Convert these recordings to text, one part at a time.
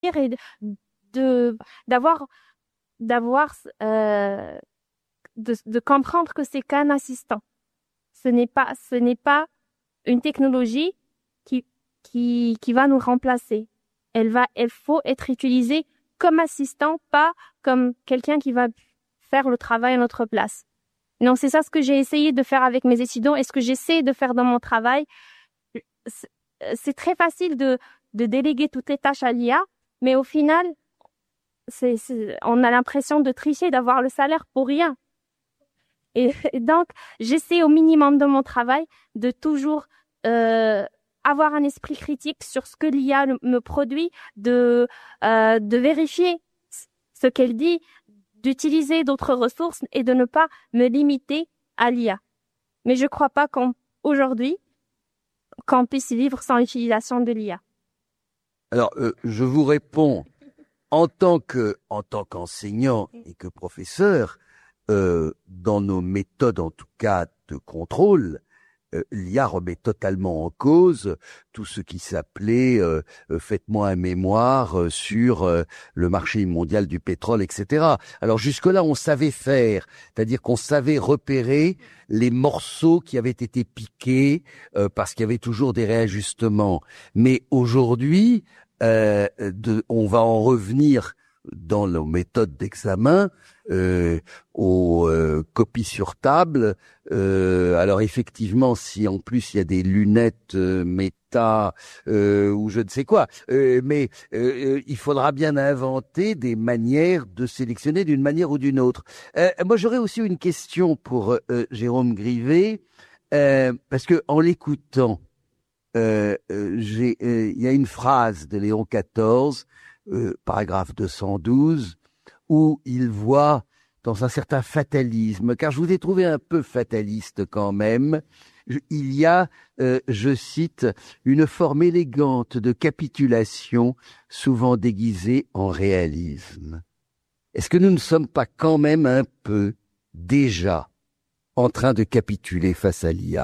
et de d'avoir d'avoir de comprendre que c'est qu'un assistant. Ce n'est pas une technologie qui va nous remplacer. Elle faut être utilisée comme assistant, pas comme quelqu'un qui va faire le travail à notre place. Non, c'est ça ce que j'ai essayé de faire avec mes étudiants et ce que j'essaie de faire dans mon travail. C'est c'est très facile de déléguer toutes les tâches à l'IA, mais au final, on a l'impression de tricher, d'avoir le salaire pour rien. Et donc, j'essaie au minimum de mon travail de toujours avoir un esprit critique sur ce que l'IA me produit, de vérifier ce qu'elle dit, d'utiliser d'autres ressources et de ne pas me limiter à l'IA. Mais je crois pas qu'aujourd'hui, qu'on puisse vivre sans l'utilisation de l'IA. Alors, je vous réponds en tant qu'enseignant et que professeur, dans nos méthodes, en tout cas, de contrôle, l'IA remet totalement en cause tout ce qui s'appelait faites-moi un mémoire sur le marché mondial du pétrole, etc. Alors jusque-là, on savait faire, c'est-à-dire qu'on savait repérer les morceaux qui avaient été piqués parce qu'il y avait toujours des réajustements. Mais aujourd'hui, on va en revenir dans nos méthodes d'examen aux copies sur table. Alors effectivement, si en plus il y a des lunettes méta ou je ne sais quoi, mais il faudra bien inventer des manières de sélectionner d'une manière ou d'une autre. Moi, j'aurais aussi une question pour Jérôme Grivet, parce que en l'écoutant, il y a une phrase de Léon XIV, paragraphe 212, où il voit dans un certain fatalisme, car je vous ai trouvé un peu fataliste quand même, il y a, je cite, une forme élégante de capitulation, souvent déguisée en réalisme. Est-ce que nous ne sommes pas quand même un peu déjà en train de capituler face à l'IA ?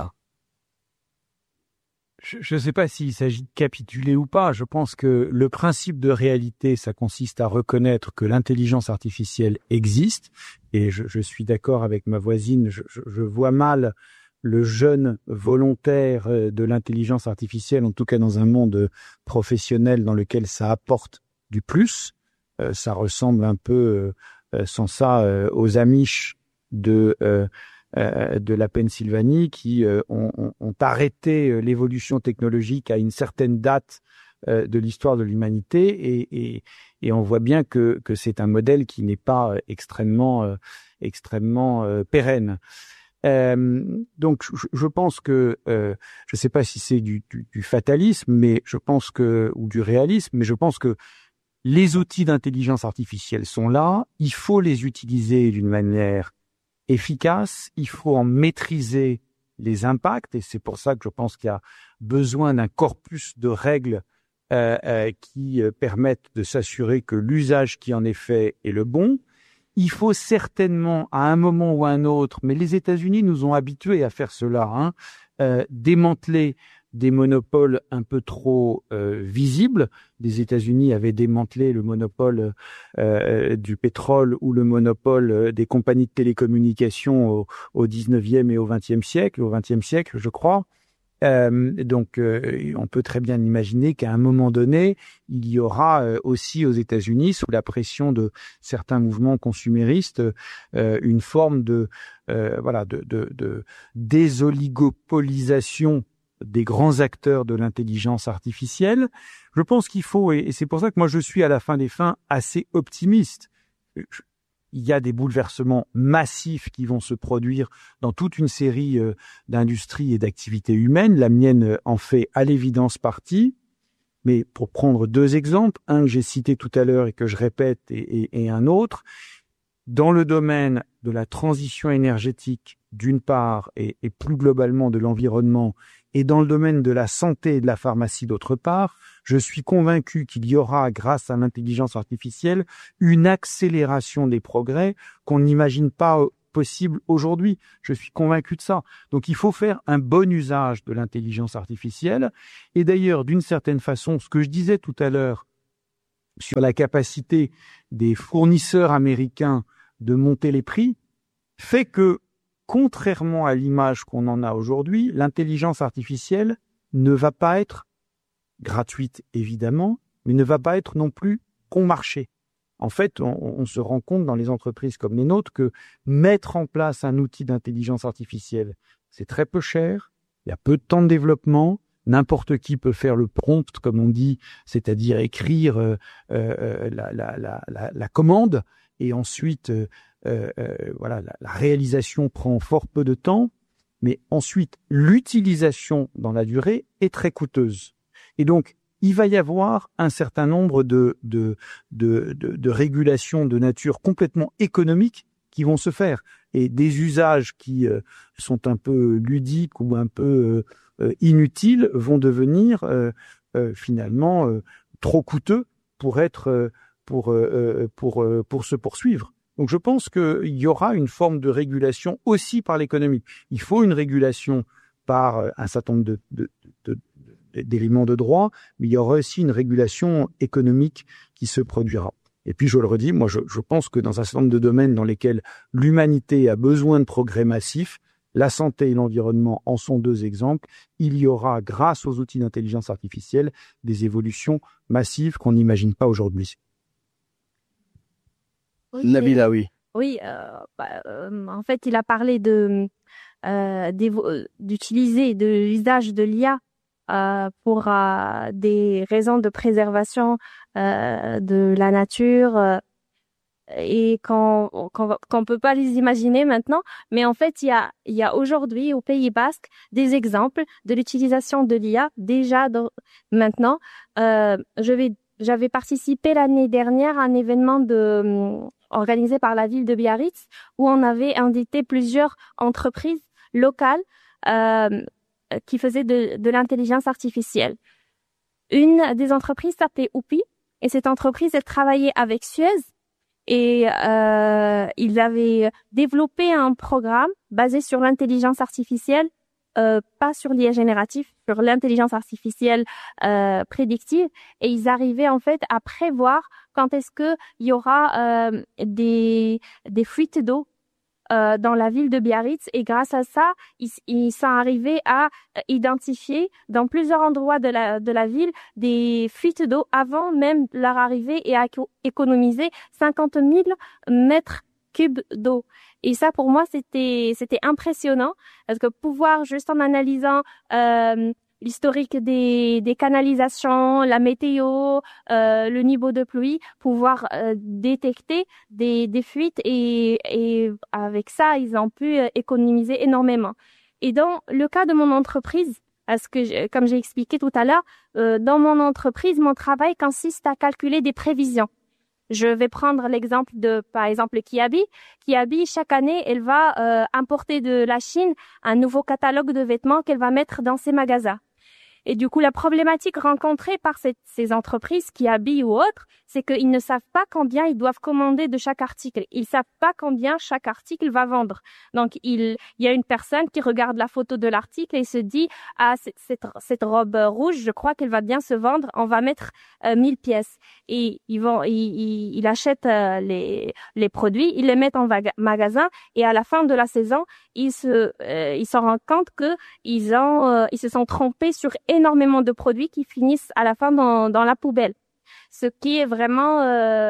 Je ne sais pas s'il s'agit de capituler ou pas. Je pense que le principe de réalité, ça consiste à reconnaître que l'intelligence artificielle existe. Et je suis d'accord avec ma voisine, je vois mal le jeune volontaire de l'intelligence artificielle, en tout cas dans un monde professionnel dans lequel ça apporte du plus. Ça ressemble un peu, sans ça, aux Amish de la Pennsylvanie qui ont arrêté l'évolution technologique à une certaine date de l'histoire de l'humanité et on voit bien que c'est un modèle qui n'est pas extrêmement pérenne. Donc je pense que je ne sais pas si c'est du fatalisme, mais je pense que ou du réalisme, mais je pense que les outils d'intelligence artificielle sont là, il faut les utiliser d'une manière efficace, il faut en maîtriser les impacts et c'est pour ça que je pense qu'il y a besoin d'un corpus de règles qui permettent de s'assurer que l'usage qui en est fait est le bon. Il faut certainement, à un moment ou à un autre, mais les États-Unis nous ont habitués à faire cela, démanteler des monopoles un peu trop visibles. Les États-Unis avaient démantelé le monopole du pétrole ou le monopole des compagnies de télécommunications au 19e et au 20e siècle, je crois. Donc, on peut très bien imaginer qu'à un moment donné, il y aura aussi aux États-Unis, sous la pression de certains mouvements consuméristes, une forme de désoligopolisation des grands acteurs de l'intelligence artificielle. Je pense qu'il faut, et c'est pour ça que moi je suis à la fin des fins assez optimiste. Il y a des bouleversements massifs qui vont se produire dans toute une série d'industries et d'activités humaines. La mienne en fait à l'évidence partie. Mais pour prendre deux exemples, un que j'ai cité tout à l'heure et que je répète et un autre, dans le domaine de la transition énergétique d'une part et plus globalement de l'environnement et dans le domaine de la santé et de la pharmacie d'autre part, je suis convaincu qu'il y aura, grâce à l'intelligence artificielle, une accélération des progrès qu'on n'imagine pas possible aujourd'hui. Je suis convaincu de ça. Donc il faut faire un bon usage de l'intelligence artificielle. Et d'ailleurs, d'une certaine façon, ce que je disais tout à l'heure sur la capacité des fournisseurs américains de monter les prix fait que, contrairement à l'image qu'on en a aujourd'hui, l'intelligence artificielle ne va pas être gratuite, évidemment, mais ne va pas être non plus bon marché. En fait, on se rend compte dans les entreprises comme les nôtres que mettre en place un outil d'intelligence artificielle, c'est très peu cher, il y a peu de temps de développement, n'importe qui peut faire le prompt, comme on dit, c'est-à-dire écrire la commande, et ensuite, voilà, la réalisation prend fort peu de temps, mais ensuite, l'utilisation dans la durée est très coûteuse. Et donc, il va y avoir un certain nombre de régulations de nature complètement économique qui vont se faire. Et des usages qui sont un peu ludiques ou un peu inutiles vont devenir finalement trop coûteux pour être pour se poursuivre. Donc je pense qu'il y aura une forme de régulation aussi par l'économie. Il faut une régulation par un certain nombre d'éléments de droit, mais il y aura aussi une régulation économique qui se produira. Et puis je le redis, moi je pense que dans un certain nombre de domaines dans lesquels l'humanité a besoin de progrès massifs, la santé et l'environnement en sont deux exemples, il y aura, grâce aux outils d'intelligence artificielle, des évolutions massives qu'on n'imagine pas aujourd'hui. Oui, Nabila, oui. Oui, en fait, il a parlé d'utiliser de l'usage de l'IA pour des raisons de préservation de la nature et qu'on peut pas les imaginer maintenant. Mais en fait, il y a aujourd'hui au Pays Basque des exemples de l'utilisation de l'IA déjà maintenant. J'avais participé l'année dernière à un événement organisé par la ville de Biarritz où on avait invité plusieurs entreprises locales qui faisaient de l'intelligence artificielle. Une des entreprises s'appelait Oupi et cette entreprise, elle travaillait avec Suez et ils avaient développé un programme basé sur l'intelligence artificielle, pas sur l'IA génératif, sur l'intelligence artificielle prédictive, et ils arrivaient en fait à prévoir quand est-ce que il y aura des fuites d'eau dans la ville de Biarritz, et grâce à ça, ils sont arrivés à identifier dans plusieurs endroits de la ville des fuites d'eau avant même leur arrivée et à économiser 50 000 mètres cubes d'eau. Et ça, pour moi, c'était impressionnant parce que pouvoir, juste en analysant l'historique des canalisations, la météo, le niveau de pluie, pouvoir détecter des fuites et avec ça, ils ont pu économiser énormément. Et dans le cas de mon entreprise, parce que comme j'ai expliqué tout à l'heure, dans mon entreprise, mon travail consiste à calculer des prévisions. Je vais prendre l'exemple par exemple, Kiabi. Kiabi, chaque année, elle va importer de la Chine un nouveau catalogue de vêtements qu'elle va mettre dans ses magasins. Et du coup, la problématique rencontrée par ces entreprises qui habillent ou autres, c'est qu'ils ne savent pas combien ils doivent commander de chaque article. Ils savent pas combien chaque article va vendre. Donc, il y a une personne qui regarde la photo de l'article et se dit, ah, cette robe rouge, je crois qu'elle va bien se vendre. On va mettre 1000 pièces. Et il achète les produits, ils les mettent en magasin et à la fin de la saison, ils s'en rendent compte que ils se sont trompés sur énormément de produits qui finissent à la fin dans la poubelle. Ce qui est vraiment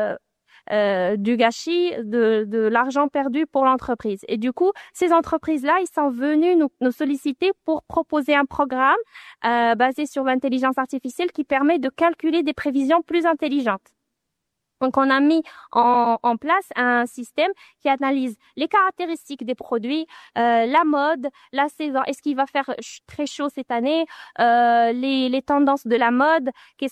du gâchis, de l'argent perdu pour l'entreprise. Et du coup, ces entreprises-là, ils sont venus nous solliciter pour proposer un programme basé sur l'intelligence artificielle qui permet de calculer des prévisions plus intelligentes. Donc, on a mis en place un système qui analyse les caractéristiques des produits, la mode, la saison. Est-ce qu'il va faire très chaud cette année? Les tendances de la mode.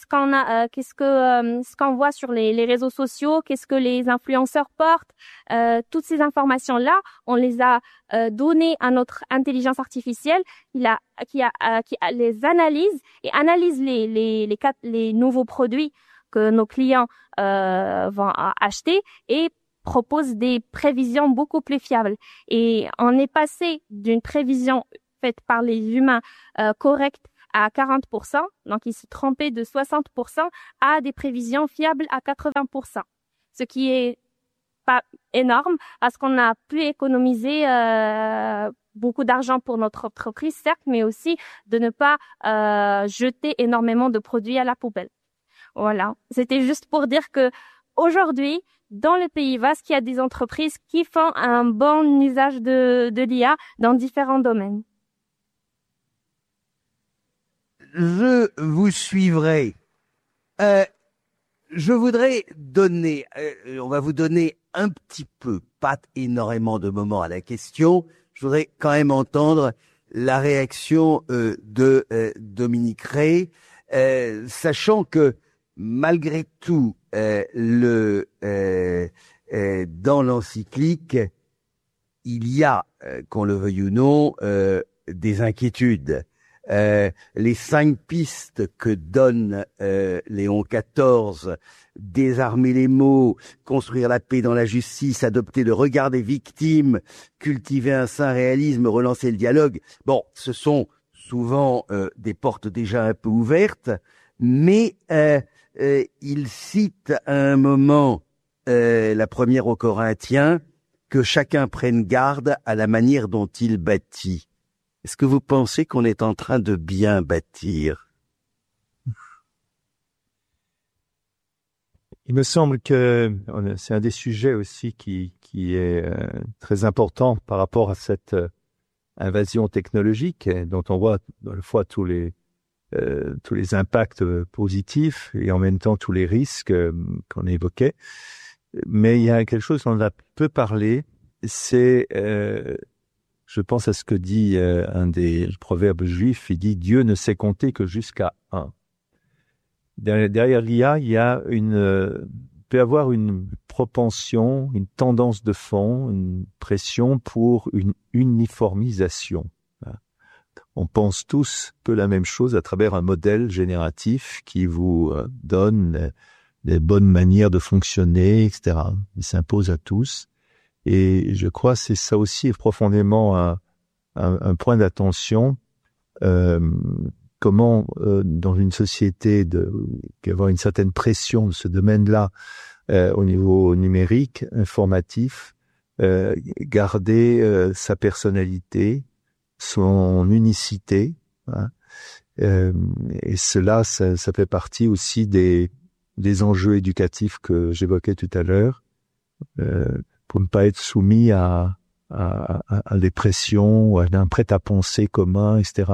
Ce qu'on voit sur les réseaux sociaux? Qu'est-ce que les influenceurs portent? Toutes ces informations-là, on les a données à notre intelligence artificielle qui les analyse et analyse les nouveaux produits que nos clients vont acheter et propose des prévisions beaucoup plus fiables. Et on est passé d'une prévision faite par les humains correcte à 40%, donc il se trompait de 60%, à des prévisions fiables à 80%. Ce qui est pas énorme, parce qu'on a pu économiser beaucoup d'argent pour notre entreprise, certes, mais aussi de ne pas jeter énormément de produits à la poubelle. Voilà, c'était juste pour dire que aujourd'hui, dans le Pays Basque, il y a des entreprises qui font un bon usage de l'IA dans différents domaines. Je vous suivrai. Je voudrais donner, on va vous donner un petit peu, pas énormément de moments à la question. Je voudrais quand même entendre la réaction de Dominique Rey, sachant que malgré tout, dans l'encyclique, il y a, qu'on le veuille ou non, des inquiétudes. Les 5 pistes que donne Léon XIV, désarmer les mots, construire la paix dans la justice, adopter le regard des victimes, cultiver un sain réalisme, relancer le dialogue. Bon, ce sont souvent des portes déjà un peu ouvertes, mais il cite à un moment la première aux Corinthiens, que chacun prenne garde à la manière dont il bâtit. Est-ce que vous pensez qu'on est en train de bien bâtir? Il me semble que c'est un des sujets aussi qui est très important par rapport à cette invasion technologique dont on voit à la fois tous les impacts positifs et en même temps tous les risques qu'on évoquait. Mais il y a quelque chose dont on a peu parlé, c'est je pense à ce que dit un des proverbes juifs, il dit « Dieu ne sait compter que jusqu'à 1 ». Derrière l'IA, il y a peut avoir une propension, une tendance de fond, une pression pour une uniformisation. On pense tous peu la même chose à travers un modèle génératif qui vous donne des bonnes manières de fonctionner, etc. Il s'impose à tous. Et je crois que c'est ça aussi profondément un point d'attention. Comment, dans une société avoir une certaine pression de ce domaine-là au niveau numérique, informatif, garder sa personnalité, son unicité. Hein, et cela, ça fait partie aussi des enjeux éducatifs que j'évoquais tout à l'heure. Pour ne pas être soumis à des pressions, à un prêt-à-penser commun, etc.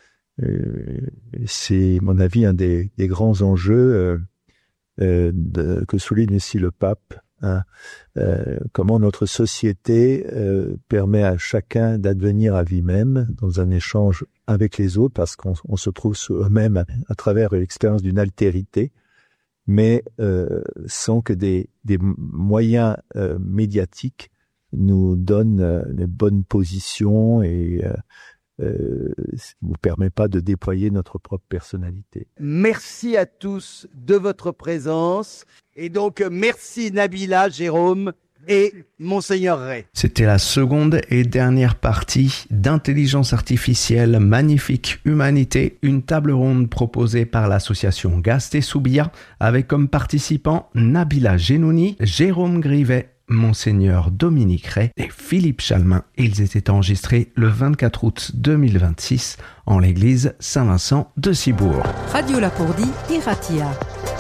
C'est, à mon avis, un des grands enjeux que souligne ici le pape. Hein, comment notre société permet à chacun d'advenir à lui-même dans un échange avec les autres, parce qu'on se trouve eux-mêmes à travers l'expérience d'une altérité, mais sans que des moyens médiatiques nous donnent les bonnes positions et vous permet pas de déployer notre propre personnalité. Merci à tous de votre présence et donc merci Nabila, Jérôme et Monseigneur Rey. C'était la seconde et dernière partie d'Intelligence artificielle magnifique humanité, une table ronde proposée par l'association Gast et Soubia avec comme participants Nabila Genouni, Jérôme Grivet, Monseigneur Dominique Rey et Philippe Chalmin. Ils étaient enregistrés le 24 août 2026 en l'église Saint-Vincent de Cibourg. Radio Lapourdie, Iratia.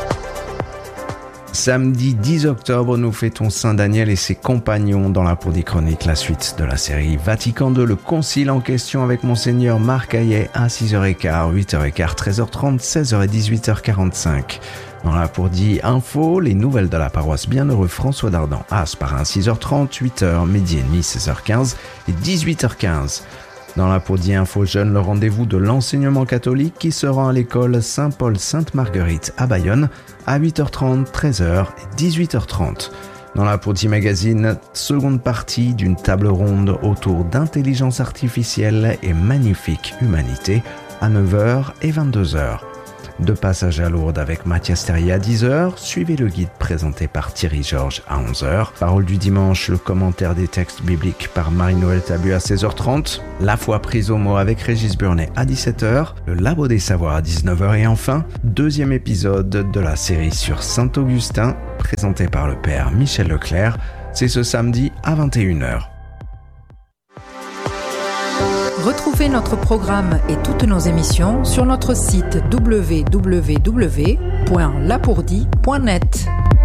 Samedi 10 octobre, nous fêtons Saint Daniel et ses compagnons dans la Lapourdie Chronique, la suite de la série Vatican II, le concile en question avec Monseigneur Marc Hayet à 6h15, 8h15, 13h30, 16h et 18h45. Dans la Lapourdie Info, les nouvelles de la paroisse Bienheureux François Dardan à Asparin, 6h30, 8h, midi et demi, 16h15 et 18h15. Dans la Lapourdie Info Jeune, le rendez-vous de l'enseignement catholique qui se rend à l'école Saint-Paul-Sainte-Marguerite à Bayonne à 8h30, 13h et 18h30. Dans la Lapourdie Magazine, seconde partie d'une table ronde autour d'intelligence artificielle et magnifique humanité à 9h et 22h. De passage à Lourdes avec Mathias Terrier à 10h, suivez le guide présenté par Thierry Georges à 11h. Parole du dimanche, le commentaire des textes bibliques par Marie-Noël Tabu à 16h30. La foi prise au mot avec Régis Burnet à 17h. Le Labo des Savoirs à 19h et enfin, deuxième épisode de la série sur Saint-Augustin, présenté par le père Michel Leclerc. C'est ce samedi à 21h. Retrouvez notre programme et toutes nos émissions sur notre site www.lapourdi.net.